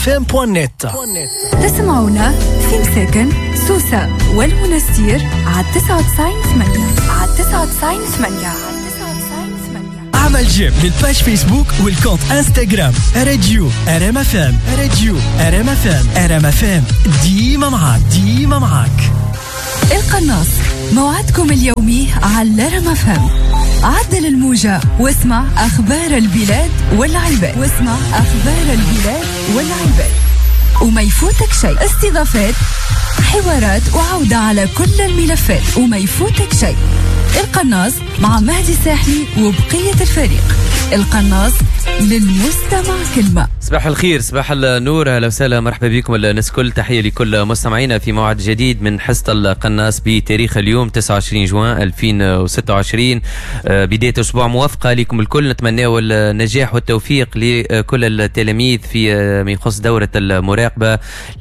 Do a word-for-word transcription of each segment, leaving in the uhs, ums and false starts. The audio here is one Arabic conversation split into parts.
فام بوان نت. تسمعونا في مساكن سوسة والمنستير على تسعة وتسعين ثمانية على تسعة وتسعين ثمانية. اعمل جيم للباج فيسبوك والكونت انستغرام راديو ار ام اف ام راديو ار ام اف ام ار ام اف ام ديما معاك ديما معاك. القناص موعدكم اليومي على ار ام اف ام. عدل الموجة واسمع أخبار البلاد والعباد واسمع أخبار البلاد والعباد وما يفوتك شيء. استضافات، حوارات وعودة على كل الملفات وما يفوتك شيء. القناص مع مهدي ساحلي وبقية الفريق. القناص للمستمع كلمة. صباح الخير، صباح النور، اهلا وسهلا، مرحبا بكم الناس كل. تحية لكل مستمعينا في موعد جديد من حصة القناص بتاريخ اليوم تسعة وعشرين جوان ألفين وستة وعشرين. بداية أسبوع موفقة لكم الكل، نتمنى النجاح والتوفيق لكل التلاميذ في ما يخص دورة المراقبة،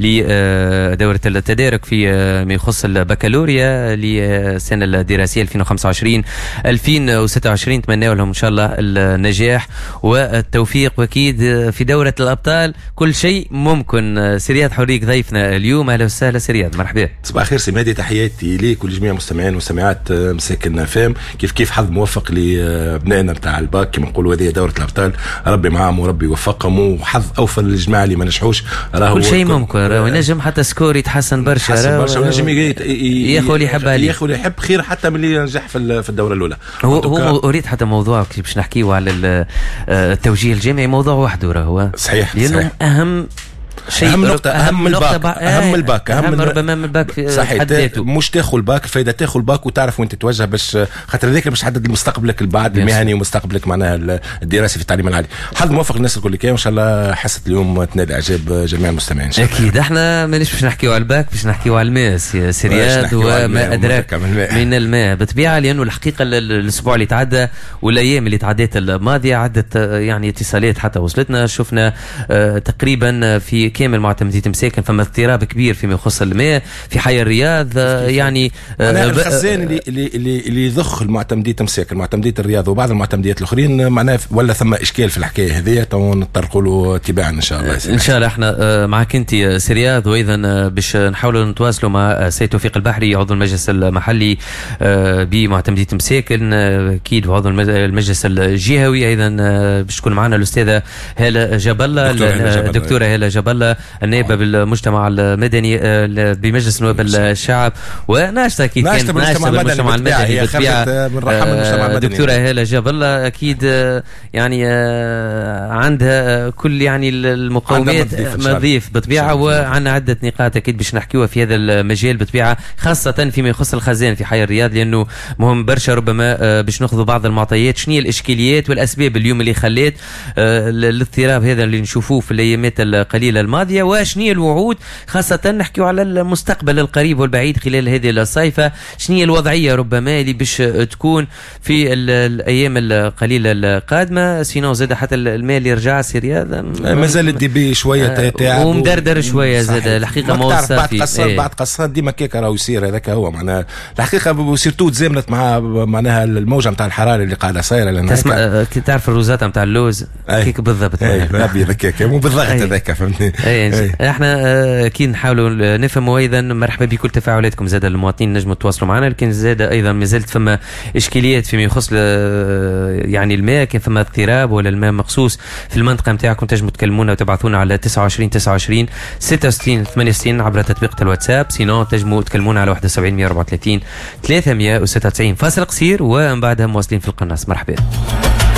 لدورة التدارك في ما يخص البكالوريا للسنة الدراسية ألفين وخمسة وعشرين ألفين وستة وعشرين. نتمنى لهم إن شاء الله النجاح والتوفيق، واكيد في دورة الابطال كل شيء ممكن. سرياد حريق ضيفنا اليوم، اهلا وسهلا سرياد، مرحبا. صباح الخير سمادي، تحياتي ليك ولجميع مستمعين ومستمعات مساكن فام. كيف كيف حظ موفق لابنائنا بتاع الباك كما نقولوا، هذه دورة الابطال، ربي معاهم وربي يوفقهم، وحظ اوفر للجماعه اللي ما نجحوش. راهو كل شيء ممكن، راهو ينجم حتى سكور يتحسن برشا، يتحسن برشا، ونجم ياخذ اللي يحب عليه، ياخذ اللي يحب خير حتى من اللي نجح في الدوره الاولى. هو هو اريد حتى موضوع باش نحكيوا على التوجيه الجامعي، موضوع وحده راهو صحيح، لانه صحيح. اهم شيء، اهم نقطة، أهم الباك، أهم الباك، أهم من ربما من الباك. صحيح، مش تاخذ الباك، فاذا تاخذ الباك وتعرف وين تتوجه، باش خاطر ذاك باش تحدد مستقبلك البعد المهني ومستقبلك معناها الدراسي في التعليم العالي. حظ موفق للناس الكل كان، وإن شاء الله حصة اليوم تنال إعجاب جميع المستمعين. أكيد احنا مانيش باش نحكيو على الباك، باش نحكيو على الماء يا سرياد، وما أدراك من الماء بالطبيعة، لأنه الحقيقة الأسبوع اللي تعدى والأيام اللي تعدت الماضية عدت يعني اتصالات حتى وصلتنا، شفنا تقريبا في كامل معتمدية مساكن فما اضطراب كبير فيما يخص الماء في حي الرياض. يعني الخزان اللي اللي اللي يضخ المعتمدية مساكن، معتمدية الرياض وبعض المعتمديات الاخرين، معناها ولا ثم اشكال في الحكايه هذه، تو نطرقوا له تباعا ان شاء الله. ان شاء الله احنا معك انت سرياد، وايضا باش نحاولوا نتواصلوا مع سيد توفيق البحري عضو المجلس المحلي بمعتمدية مساكن، اكيد وعضو المجلس الجهوي، ايضا باش تكون معنا الاستاذه هاله جاب الله، الدكتوره هاله جاب الله، النائبه بالمجتمع المدني بمجلس نواب الشعب، وناشطه اكيد كانت ناشطه بالمجتمع المدني بالطبيعه. دكتوره هاله جاب الله اكيد يعني عندها كل يعني المقومات مضيف بالطبيعه، وعندنا عده نقاط اكيد باش نحكيوها في هذا المجال بالطبيعه، خاصه فيما يخص الخزان في حي الرياض، لانه مهم برشا. ربما باش ناخذوا بعض المعطيات، شنو هي الاشكاليات والاسباب اليوم اللي خلات الاضطراب هذا اللي نشوفوه في الايامات القليله الماضيه، وشنو هي الوعود، خاصه نحكيو على المستقبل القريب والبعيد خلال هذه الصيفه، شنو هي الوضعيه ربما اللي باش تكون في الايام القليله القادمه. سينو زاد حتى المال اللي رجع سيريا مازال الديبي شويه تاع ومدردر شويه زاد الحقيقه، ما وصل بعد قصات ايه. بعد قصات ديما كيك راهو يصير، هذاك هو معناها الحقيقه، سيرتو تزامنت مع معناها الموجه نتاع الحراره اللي قاعده صايره، لان تسمع كي تعرف الروزات نتاع اللوز كيك بالضبط، ربي هذاك مو بالضغط هذاك، فهمتني. احنا اكيد نحاولوا نفهموا، ايضا مرحبا بكل تفاعلاتكم، زاد المواطنين نجموا تواصلوا معنا، لكن زاد ايضا ما زالت فما اشكاليات فيما يخص يعني الماء، كان فما اضطراب ولا الماء مخصوص في المنطقه نتاعكم، تنجموا تكلمونا وتبعثونا على تسعة وعشرين تسعة وعشرين ستة وستين ثمانية وستين عبر تطبيق الواتساب، سينو تنجموا تكلمونا على واحد وسبعين مية وأربعة وثلاثين ثلاثمية وستة وتسعين. فاصل قصير ومن بعدها مواصلين في القناص. مرحبا.